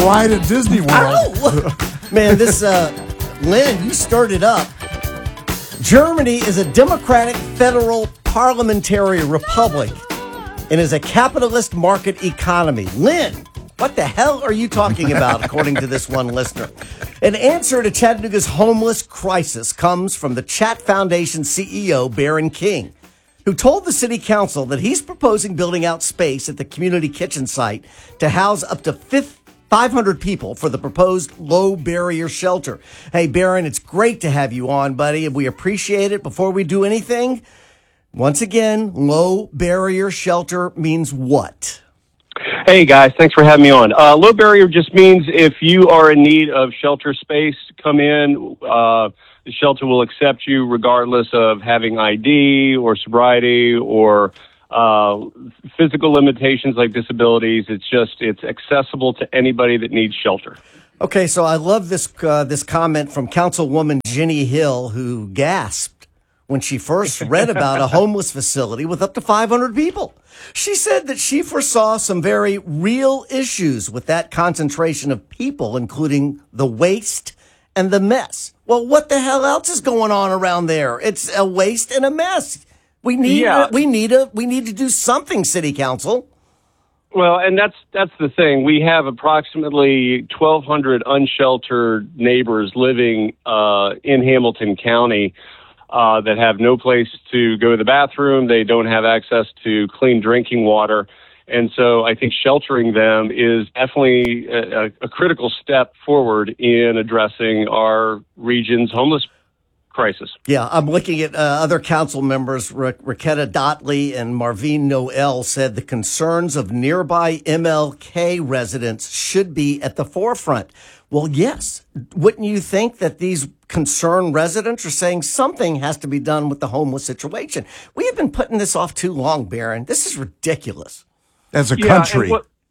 ride at Disney World. Ow! Man, this, Lynn, you stirred it up. Germany is a democratic federal parliamentary republic and is a capitalist market economy. Lynn, what the hell are you talking about, according to this one listener? An answer to Chattanooga's homeless crisis comes from the Chat Foundation CEO, Baron King, who told the city council that he's proposing building out space at the community kitchen site to house up to 500 people for the proposed low barrier shelter. Hey, Baron, it's great to have you on, buddy, and we appreciate it. Before we do anything, once again, low barrier shelter means what? Hey, guys, thanks for having me on. Low barrier just means if you are in need of shelter space, come in. The shelter will accept you regardless of having ID or sobriety or physical limitations like disabilities. It's accessible to anybody that needs shelter. Okay, so I love this comment from Councilwoman Jenny Hill, who gasped when she first read about a homeless facility with up to 500 people. She said that she foresaw some very real issues with that concentration of people, including the waste and the mess. Well, what the hell else is going on around there? It's a waste and a mess. We need to do something, City Council. Well, and that's the thing. We have approximately 1,200 unsheltered neighbors living in Hamilton County that have no place to go to the bathroom. They don't have access to clean drinking water. And so I think sheltering them is definitely a critical step forward in addressing our region's homeless crisis. Yeah, I'm looking at other council members. Raketa Dotley and Marvin Noel said the concerns of nearby MLK residents should be at the forefront. Well, yes. Wouldn't you think that these concerned residents are saying something has to be done with the homeless situation? We have been putting this off too long, Baron. This is ridiculous. As a country,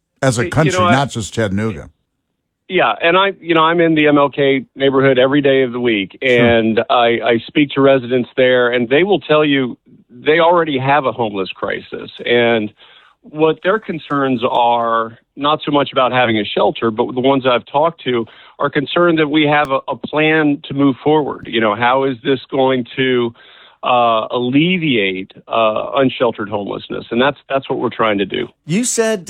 not just Chattanooga. Yeah, and I'm in the MLK neighborhood every day of the week, and sure. I speak to residents there, and they will tell you they already have a homeless crisis, and what their concerns are not so much about having a shelter, but the ones I've talked to are concerned that we have a plan to move forward. How is this going to alleviate unsheltered homelessness, and that's what we're trying to do. You said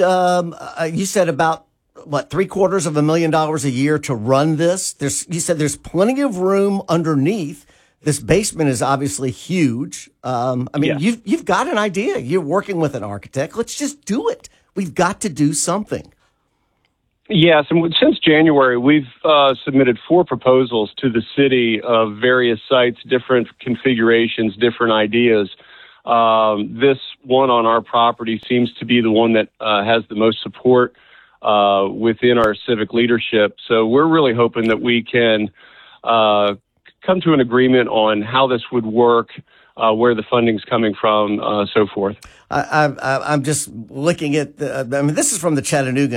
about $750,000 a year to run this. You said there's plenty of room underneath. This basement is obviously huge. Yes. You've got an idea. You're working with an architect. Let's just do it. We've got to do something. Yes, and since January, we've submitted 4 proposals to the city of various sites, different configurations, different ideas. This one on our property seems to be the one that has the most support within our civic leadership. So we're really hoping that we can come to an agreement on how this would work, where the funding's coming from, so forth. I'm just looking at this is from the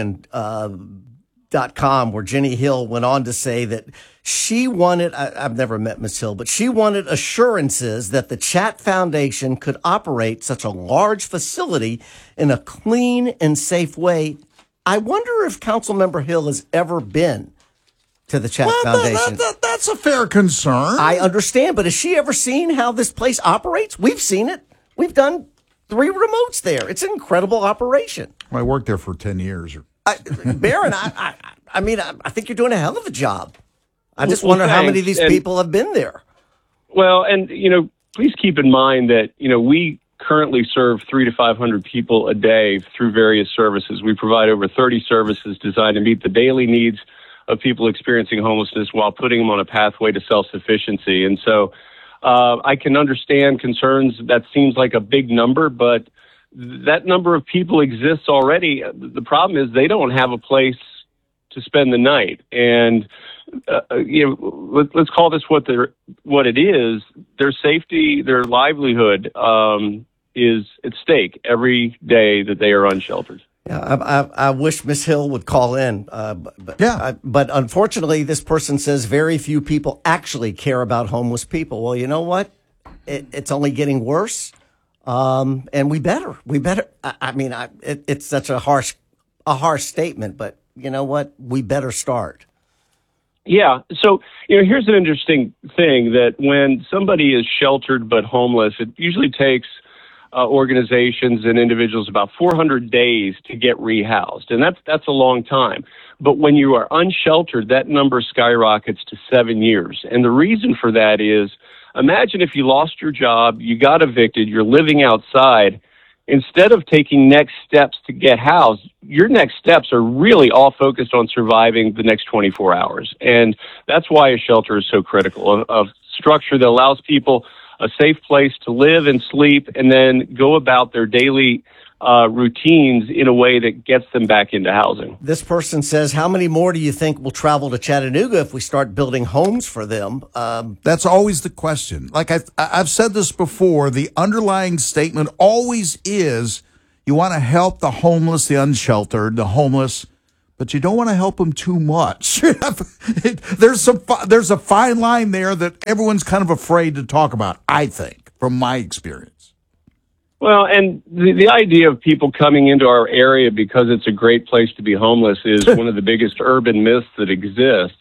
Chattanoogan.com, where Jenny Hill went on to say that she wanted, I've never met Ms. Hill, but she wanted assurances that the Chat Foundation could operate such a large facility in a clean and safe way. I wonder if Councilmember Hill has ever been to the Chat Foundation. That's a fair concern. I understand, but has she ever seen how this place operates? We've seen it. We've done 3 remotes there. It's an incredible operation. Well, I worked there for 10 years. Baron, I think you're doing a hell of a job. I just wonder how many of these people have been there. Well, and, please keep in mind that, we currently serve 300 to 500 people a day through various services. We provide over 30 services designed to meet the daily needs of people experiencing homelessness while putting them on a pathway to self-sufficiency. And so I can understand concerns. That seems like a big number, but that number of people exists already. The problem is they don't have a place to spend the night. And, let's call this what it is. Their safety, their livelihood is at stake every day that they are unsheltered. Yeah, I wish Ms. Hill would call in. But unfortunately, this person says very few people actually care about homeless people. Well, you know what? It's only getting worse. And we better. It's such a harsh statement, but you know what, we better start? Yeah. So, here's an interesting thing that when somebody is sheltered but homeless, it usually takes organizations and individuals about 400 days to get rehoused. And that's a long time. But when you are unsheltered, that number skyrockets to 7 years. And the reason for that is, imagine if you lost your job, you got evicted, you're living outside. Instead of taking next steps to get housed, your next steps are really all focused on surviving the next 24 hours. And that's why a shelter is so critical, a structure that allows people a safe place to live and sleep and then go about their daily routines in a way that gets them back into housing. This person says, how many more do you think will travel to Chattanooga if we start building homes for them? That's always the question. Like I've said this before, the underlying statement always is you want to help the homeless, the unsheltered, the homeless, but you don't want to help them too much. There's a fine line there that everyone's kind of afraid to talk about, I think, from my experience. Well, and the idea of people coming into our area because it's a great place to be homeless is one of the biggest urban myths that exists.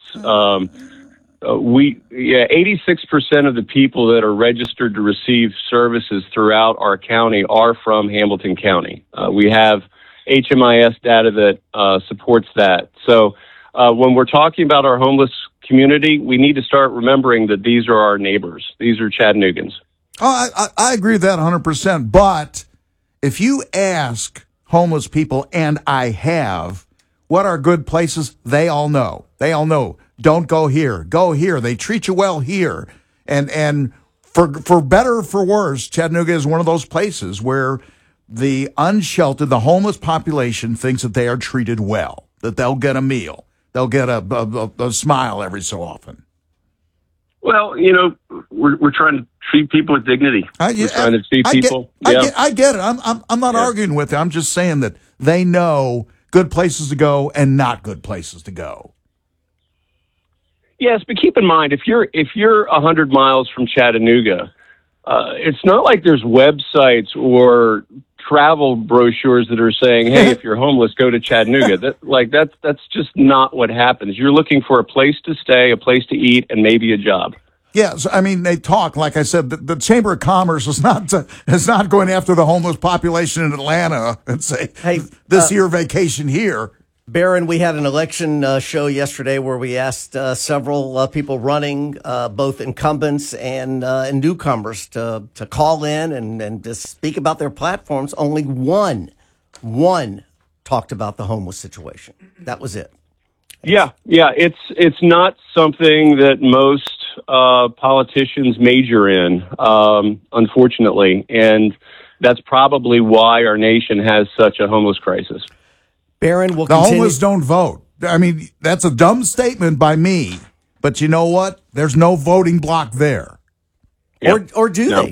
86% of the people that are registered to receive services throughout our county are from Hamilton County. We have HMIS data that supports that. So when we're talking about our homeless community, we need to start remembering that these are our neighbors. These are Chattanoogans. Oh, I agree with that 100%. But if you ask homeless people, and I have, what are good places, they all know. They all know. Don't go here. Go here. They treat you well here. And for better or for worse, Chattanooga is one of those places where the unsheltered, the homeless population thinks that they are treated well, that they'll get a meal. They'll get a smile every so often. Well, we're trying to treat people with dignity. We're trying to treat people. I get it. I'm not arguing with it. I'm just saying that they know good places to go and not good places to go. Yes, but keep in mind, if you're 100 miles from Chattanooga, it's not like there's websites or travel brochures that are saying, "Hey, if you're homeless, go to Chattanooga." That's just not what happens. You're looking for a place to stay, a place to eat, and maybe a job. Yes, I mean they talk. Like I said, the Chamber of Commerce is not going after the homeless population in Atlanta and say, "Hey, this year vacation here." Barron, we had an election show yesterday where we asked several people running, both incumbents and newcomers, to call in and to speak about their platforms. Only one talked about the homeless situation. That was it. Yeah. It's not something that most politicians major in, unfortunately, and that's probably why our nation has such a homeless crisis. Barron will the homeless don't vote. I mean, that's a dumb statement by me, but you know what? There's no voting block there. Yep. Or do they?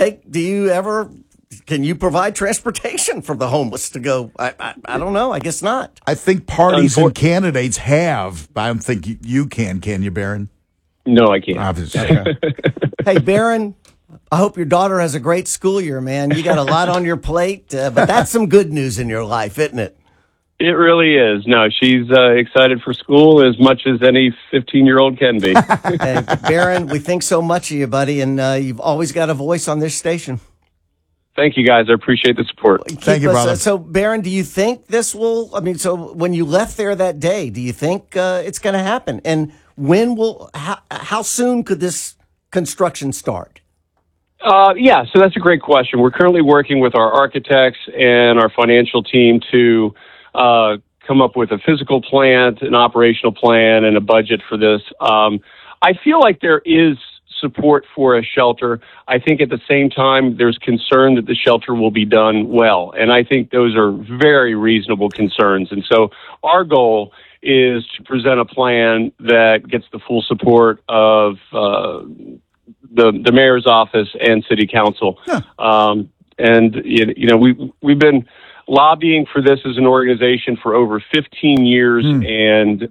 Can you provide transportation for the homeless to go? I don't know. I guess not. I think parties and candidates have, but I don't think you can you, Barron? No, I can't. Obviously. Hey, Barron, I hope your daughter has a great school year, man. You got a lot on your plate, but that's some good news in your life, isn't it? It really is. No, she's excited for school as much as any 15-year-old can be. Hey, Barron, we think so much of you, buddy, and you've always got a voice on this station. Thank you, guys. I appreciate the support. Thank you, brother. So, Barron, do you think this will, so when you left there that day, do you think it's going to happen? And how soon could this construction start? Yeah, so that's a great question. We're currently working with our architects and our financial team to come up with a physical plan, an operational plan, and a budget for this. I feel like there is support for a shelter. I think at the same time, there's concern that the shelter will be done well. And I think those are very reasonable concerns. And so our goal is to present a plan that gets the full support of the mayor's office and city council. Yeah. We've been lobbying for this as an organization for over 15 years, and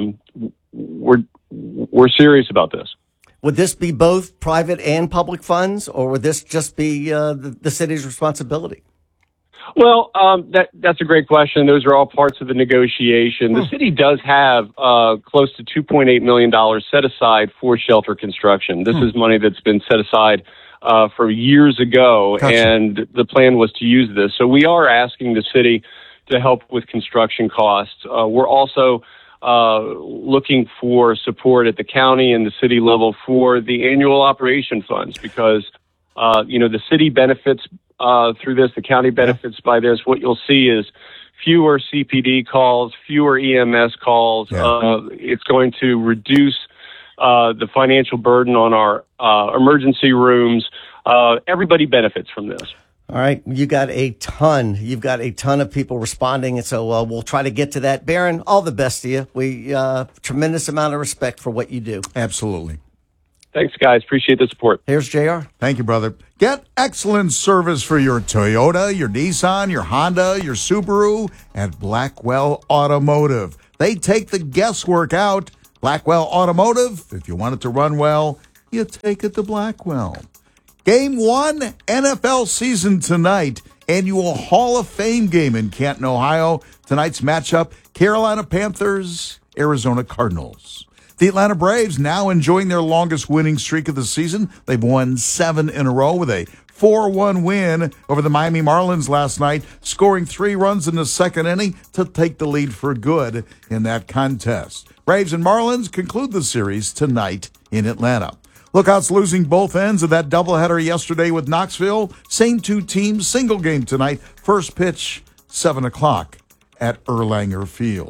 we're serious about this. Would this be both private and public funds, or would this just be the city's responsibility? Well, that's a great question. Those are all parts of the negotiation. The city does have close to $2.8 million set aside for shelter construction. This is money that's been set aside for years ago, Gotcha. and the plan was to use this. So we are asking the city to help with construction costs. We're also looking for support at the county and the city level for the annual operation funds because, the city benefits through this, the county benefits by this. What you'll see is fewer CPD calls, fewer EMS calls. It's going to reduce the financial burden on our emergency rooms. Everybody benefits from this. All right. You've got a ton of people responding. And so we'll try to get to that. Barron, all the best to you. We tremendous amount of respect for what you do. Absolutely. Thanks, guys. Appreciate the support. Here's JR. Thank you, brother. Get excellent service for your Toyota, your Nissan, your Honda, your Subaru at Blackwell Automotive. They take the guesswork out. Blackwell Automotive, if you want it to run well, you take it to Blackwell. Game 1, NFL season tonight. Annual Hall of Fame game in Canton, Ohio. Tonight's matchup, Carolina Panthers, Arizona Cardinals. The Atlanta Braves now enjoying their longest winning streak of the season. They've won 7 in a row with a 4-1 win over the Miami Marlins last night, scoring 3 runs in the second inning to take the lead for good in that contest. Braves and Marlins conclude the series tonight in Atlanta. Lookouts losing both ends of that doubleheader yesterday with Knoxville. Same 2 teams, single game tonight. First pitch, 7 o'clock at Erlanger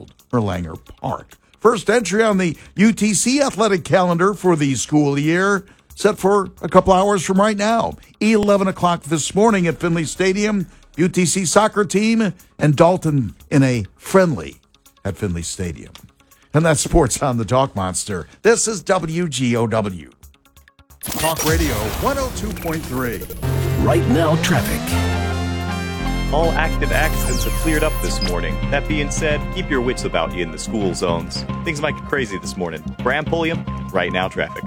Park. First entry on the UTC athletic calendar for the school year, set for a couple hours from right now. 11 o'clock this morning at Finley Stadium. UTC soccer team and Dalton in a friendly at Finley Stadium. And that's sports on the Talk Monster. This is WGOW. Talk Radio 102.3. Right now, traffic. All active accidents have cleared up this morning. That being said, keep your wits about you in the school zones. Things might get crazy this morning. Bram Pulliam, Right Now Traffic.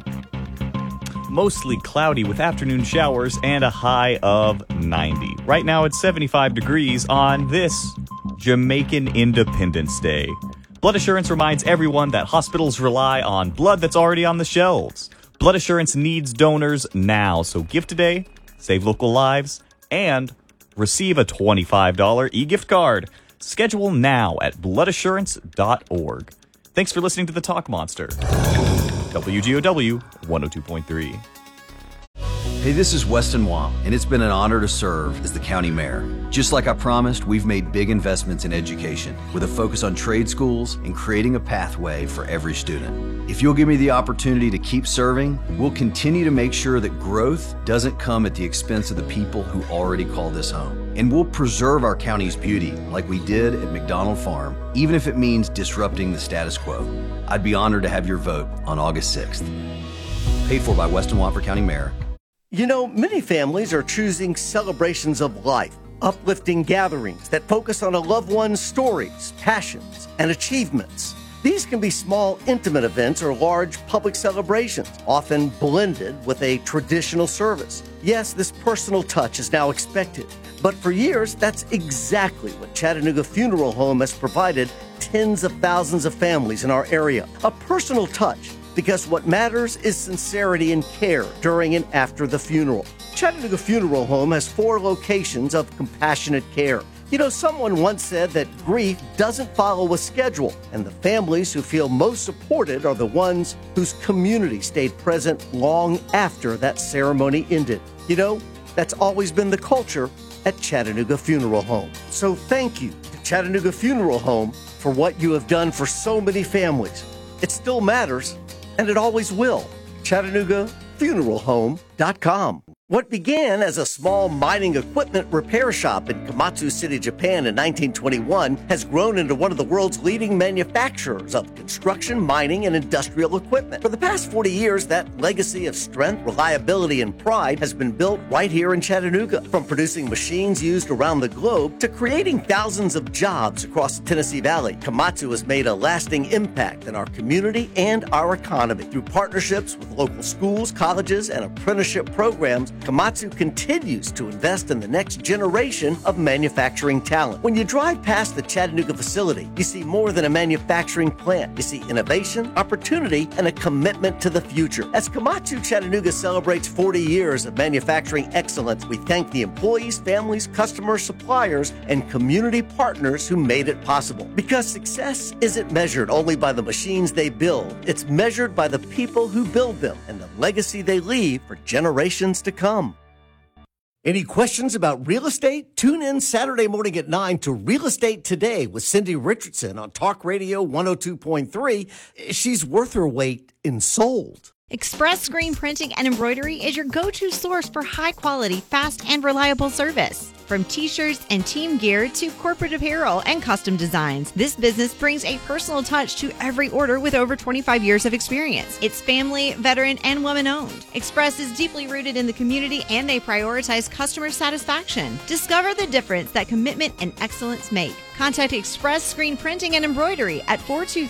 Mostly cloudy with afternoon showers and a high of 90. Right now it's 75 degrees on this Jamaican Independence Day. Blood Assurance reminds everyone that hospitals rely on blood that's already on the shelves. Blood Assurance needs donors now, so give today, save local lives, and receive a $25 e-gift card. Schedule now at bloodassurance.org. Thanks for listening to The Talk Monster. WGOW 102.3. Hey, this is Weston Wamp, and it's been an honor to serve as the county mayor. Just like I promised, we've made big investments in education with a focus on trade schools and creating a pathway for every student. If you'll give me the opportunity to keep serving, we'll continue to make sure that growth doesn't come at the expense of the people who already call this home. And we'll preserve our county's beauty like we did at McDonald Farm, even if it means disrupting the status quo. I'd be honored to have your vote on August 6th. Paid for by Weston Wamp for County Mayor. You know, many families are choosing celebrations of life, uplifting gatherings that focus on a loved one's stories, passions, and achievements. These can be small, intimate events or large public celebrations, often blended with a traditional service. Yes, this personal touch is now expected, but for years, that's exactly what Chattanooga Funeral Home has provided tens of thousands of families in our area. A personal touch, because what matters is sincerity and care during and after the funeral. Chattanooga Funeral Home has 4 locations of compassionate care. You know, someone once said that grief doesn't follow a schedule, and the families who feel most supported are the ones whose community stayed present long after that ceremony ended. You know, that's always been the culture at Chattanooga Funeral Home. So thank you to Chattanooga Funeral Home for what you have done for so many families. It still matters, and it always will. ChattanoogaFuneralHome.com. What began as a small mining equipment repair shop in Komatsu City, Japan in 1921 has grown into one of the world's leading manufacturers of construction, mining, and industrial equipment. For the past 40 years, that legacy of strength, reliability, and pride has been built right here in Chattanooga. From producing machines used around the globe to creating thousands of jobs across the Tennessee Valley, Komatsu has made a lasting impact in our community and our economy. Through partnerships with local schools, colleges, and apprenticeship programs, Komatsu continues to invest in the next generation of manufacturing talent. When you drive past the Chattanooga facility, you see more than a manufacturing plant. You see innovation, opportunity, and a commitment to the future. As Komatsu Chattanooga celebrates 40 years of manufacturing excellence, we thank the employees, families, customers, suppliers, and community partners who made it possible. Because success isn't measured only by the machines they build, it's measured by the people who build them and the legacy they leave for generations to come. Any questions about real estate? Tune in Saturday morning at 9 to Real Estate Today with Cindy Richardson on Talk Radio 102.3. She's worth her weight in sold. Express Screen Printing and Embroidery is your go-to source for high-quality, fast, and reliable service. From t-shirts and team gear to corporate apparel and custom designs, this business brings a personal touch to every order with over 25 years of experience. It's family, veteran, and woman-owned. Express is deeply rooted in the community, and they prioritize customer satisfaction. Discover the difference that commitment and excellence make. Contact Express Screen Printing and Embroidery at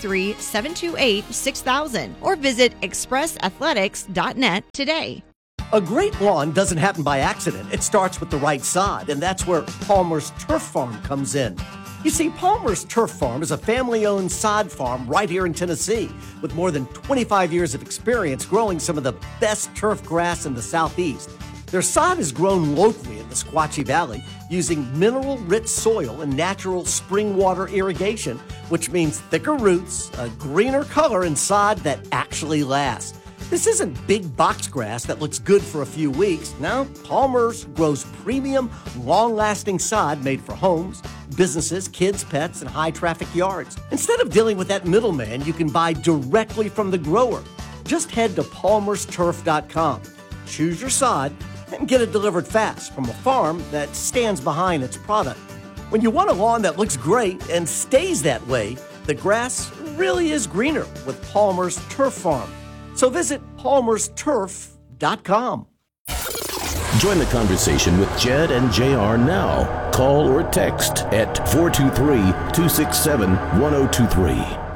423-728-6000 or visit expressathletics.net today. A great lawn doesn't happen by accident. It starts with the right sod, and that's where Palmer's Turf Farm comes in. You see, Palmer's Turf Farm is a family-owned sod farm right here in Tennessee with more than 25 years of experience growing some of the best turf grass in the Southeast. Their sod is grown locally in the Sequatchie Valley using mineral-rich soil and natural spring water irrigation, which means thicker roots, a greener color, and sod that actually lasts. This isn't big box grass that looks good for a few weeks. No, Palmer's grows premium, long-lasting sod made for homes, businesses, kids, pets, and high-traffic yards. Instead of dealing with that middleman, you can buy directly from the grower. Just head to palmersturf.com, choose your sod, and get it delivered fast from a farm that stands behind its product. When you want a lawn that looks great and stays that way, the grass really is greener with Palmer's Turf Farm. So visit palmersturf.com. Join the conversation with Jed and JR now. Call or text at 423-267-1023.